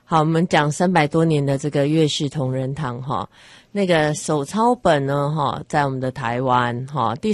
好，我们讲300多年的这个岳氏同仁堂哈，那个手抄本呢哈，在我们的台湾哈，第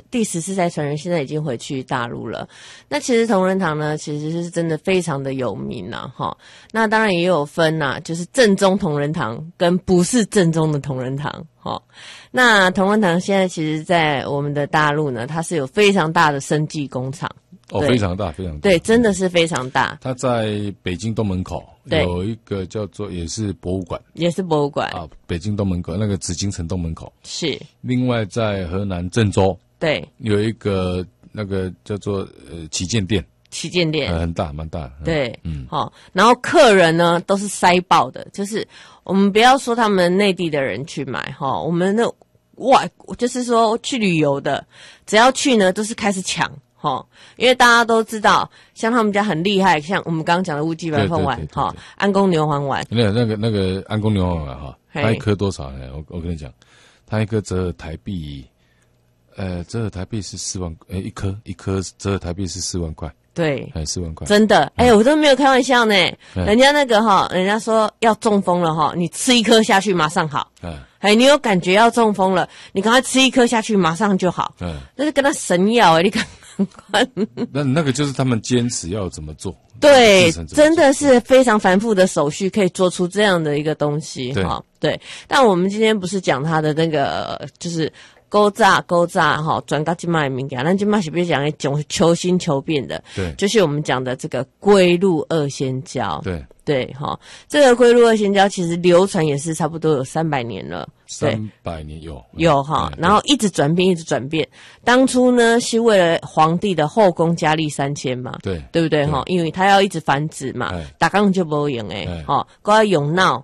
14代传人现在已经回去大陆了。那其实同仁堂呢，其实是真的非常的有名啦哈。那当然也有分啦，就是正宗同仁堂跟不是正宗的同仁堂哈。那同仁堂现在其实在我们的大陆呢，它是有非常大的生技工厂。 哦，非常大，非常大。 对，真的是非常大。 它在北京东门口有一个叫做也是博物馆， 也是博物馆啊，北京东门口那个紫禁城东门口是。另外在河南郑州， 对， 有一个那个叫做旗舰店，很大，蛮大的。 对，好，然后客人呢都是塞爆的，就是我们不要说他们内地的人去买哈，我们的就是说去旅游的，只要去呢都是开始抢。因为大家都知道，像他们家很厉害，像我们刚刚讲的乌鸡白凤丸，安宫牛黄丸。那个安宫牛黄丸哈，它一颗多少呢？我跟你讲，它一颗折合台币，折合台币是4万，一颗折合台币是4万块。 对 ，4万块， 真的，我都没有开玩笑呢。人家那个人家说要中风了你吃一颗下去马上好。你有感觉要中风了，你赶快吃一颗下去马上就好。那是跟他神药你看。 那个就是他们坚持要怎么做。 对，真的是非常繁复的手续，可以做出这样的一个东西。对。但我们今天不是讲他的那个，就是勾炸转到今麦的物件，咱今麦是不是讲一种求新求变的？ 对， 就是我们讲的这个龟鹿二仙胶。 对， 这个龟鹿二仙胶其实流传也是差不多有300年了。 300年有然后一直转变。当初呢是为了皇帝的后宫佳丽3000嘛，对不对因为他要一直繁殖嘛，打刚就不用还要用脑